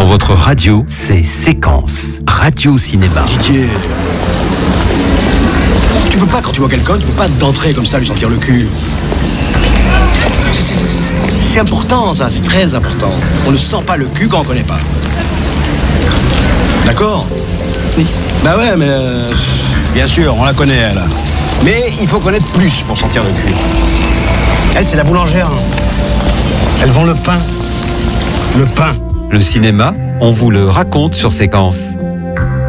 votre radio, c'est Séquence, Radio Cinéma. Didier, tu peux pas, quand tu vois quelqu'un, tu peux pas d'entrer comme ça lui sentir le cul. C'est important ça, c'est très important. On ne sent pas le cul quand on connaît pas. D'accord ? Oui. Bah ouais, mais bien sûr, on la connaît elle. Mais il faut connaître plus pour sentir le cul. Elle, c'est la boulangère. Elle vend le pain. Le pain. Le cinéma, on vous le raconte sur Séquence.